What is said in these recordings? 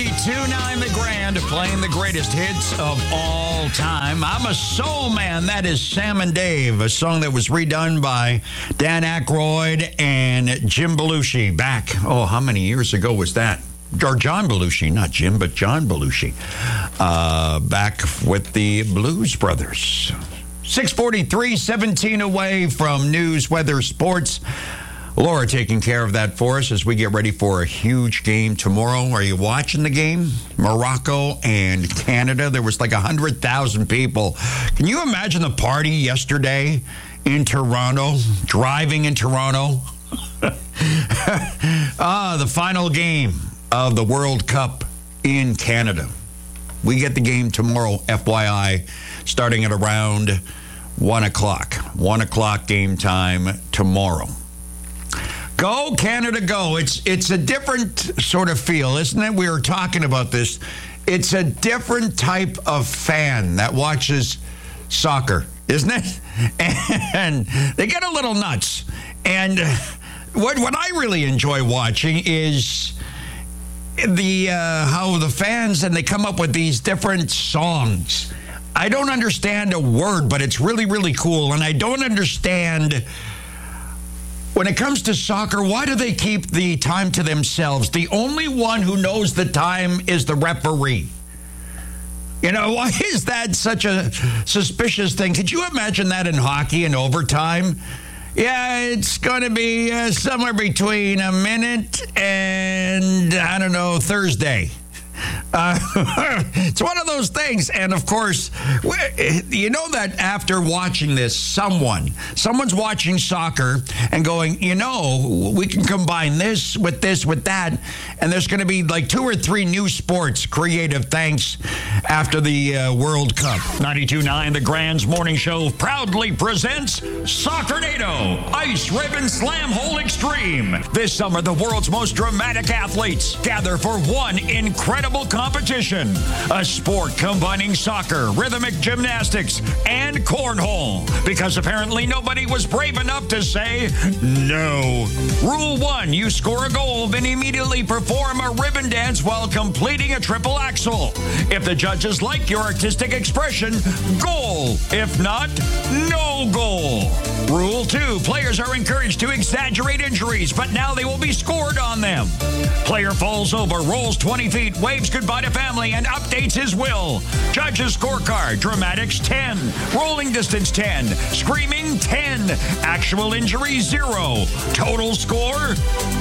2-9 The Grand, playing the greatest hits of all time. I'm a Soul Man. That is Sam and Dave, a song that was redone by Dan Aykroyd and Jim Belushi back, how many years ago was that? Or John Belushi, not Jim, but John Belushi, back with the Blues Brothers. 6:43, 17 away from news, weather, sports. Laura taking care of that for us as we get ready for a huge game tomorrow. Are you watching the game? Morocco and Canada. There was like 100,000 people. Can you imagine the party yesterday in Toronto, driving in Toronto? The final game of the World Cup in Canada. We get the game tomorrow, FYI, starting at around 1 o'clock. 1 o'clock game time tomorrow. Go, Canada, go. It's a different sort of feel, isn't it? We were talking about this. It's a different type of fan that watches soccer, isn't it? And they get a little nuts. And what I really enjoy watching is how the fans, and they come up with these different songs. I don't understand a word, but it's really, really cool. And I don't understand, when it comes to soccer, why do they keep the time to themselves? The only one who knows the time is the referee. You know, why is that such a suspicious thing? Could you imagine that in hockey in overtime? Yeah, it's going to be somewhere between a minute and, Thursday. It's one of those things. And of course, you know that after watching this, someone's watching soccer and going, we can combine this with that. And there's going to be like 2 or 3 new sports creative thanks after the World Cup. 92.9 The Grand's morning show proudly presents Soccernado Ice Ribbon Slam Hole Extreme. This summer, the world's most dramatic athletes gather for one incredible competition, a sport combining soccer, rhythmic gymnastics, and cornhole, because apparently nobody was brave enough to say no. Rule 1, you score a goal, then immediately perform a ribbon dance while completing a triple axel. If the judges like your artistic expression, goal. If not, no goal. Rule 2, players are encouraged to exaggerate injuries, but now they will be scored on them. Player falls over, rolls 20 feet, waves goodbye to family, and updates his will. Judges scorecard: dramatics 10, rolling distance 10, screaming 10, actual injury 0, total score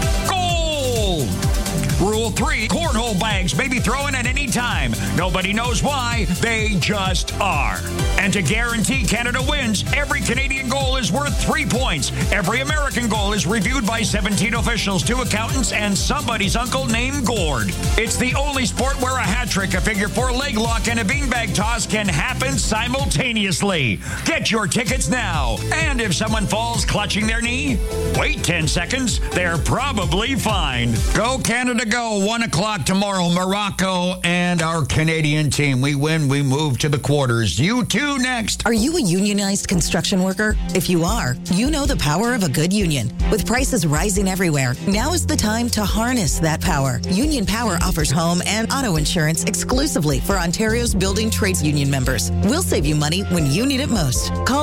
goal. Rule 3, cornhole bags may be thrown at any time. Nobody knows why, they just are. And to guarantee Canada wins, every Canadian goal is worth 3 points. Every American goal is reviewed by 17 officials, 2 accountants, and somebody's uncle named Gord. It's the only sport where a hat trick, a figure 4 leg lock, and a beanbag toss can happen simultaneously. Get your tickets now. And if someone falls clutching their knee, wait 10 seconds. They're probably fine. Go, Canada, go. 1 o'clock tomorrow, Morocco and our Canadian team. We win, we move to the quarters. You too next. Are you a unionized construction worker? If you are, you know the power of a good union. With prices rising everywhere, now is the time to harness that power. Union Power offers home and auto insurance exclusively for Ontario's building trades union members. We'll save you money when you need it most. Call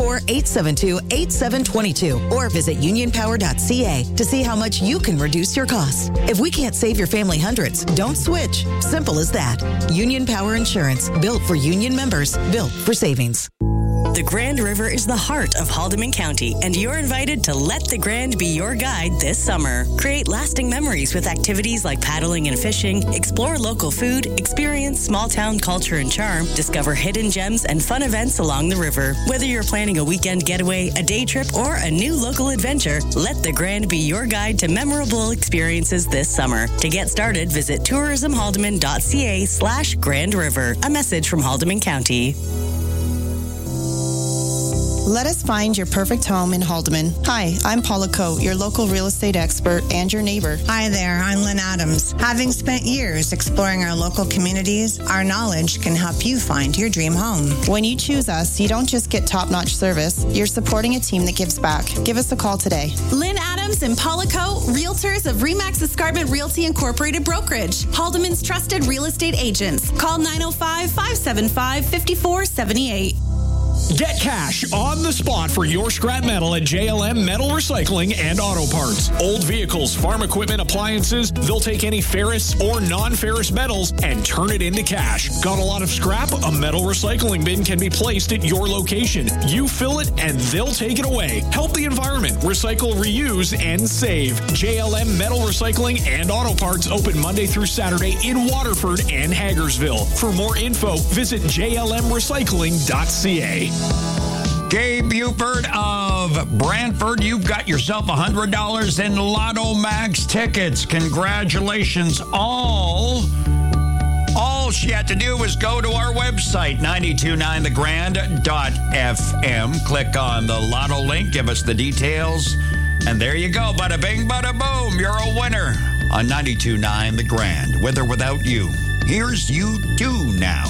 844-872-8722 or visit unionpower.ca to see how much you can reduce your costs. If we can't save your family hundreds, don't switch. Simple as that. Union Power Insurance, built for union members, built for savings. The Grand River is the heart of Haldimand County, and you're invited to let the Grand be your guide this summer. Create lasting memories with activities like paddling and fishing, explore local food, experience small-town culture and charm, discover hidden gems and fun events along the river. Whether you're planning a weekend getaway, a day trip, or a new local adventure, let the Grand be your guide to memorable experiences this summer. To get started, visit tourismhaldimand.ca/Grand River. A message from Haldimand County. Let us find your perfect home in Haldimand. Hi, I'm Paula Coe, your local real estate expert and your neighbor. Hi there, I'm Lynn Adams. Having spent years exploring our local communities, our knowledge can help you find your dream home. When you choose us, you don't just get top-notch service, you're supporting a team that gives back. Give us a call today. Lynn Adams Adams and Paulico, realtors of Remax Escarpment Realty Incorporated Brokerage, Haldeman's trusted real estate agents. Call 905-575-5478. Get cash on the spot for your scrap metal at JLM Metal Recycling and Auto Parts. Old vehicles, farm equipment, appliances, they'll take any ferrous or non-ferrous metals and turn it into cash. Got a lot of scrap? A metal recycling bin can be placed at your location. You fill it and they'll take it away. Help the environment. Recycle, reuse, and save. JLM Metal Recycling and Auto Parts open Monday through Saturday in Waterford and Hagersville. For more info, visit jlmrecycling.ca. Gabe Buford of Brantford, you've got yourself $100 in Lotto Max tickets. Congratulations, all she had to do was go to our website, 929thegrand.fm. Click on the Lotto link, give us the details, and there you go. Bada bing, bada boom, you're a winner on 92.9 The Grand. With or without you. Here's You Do Now.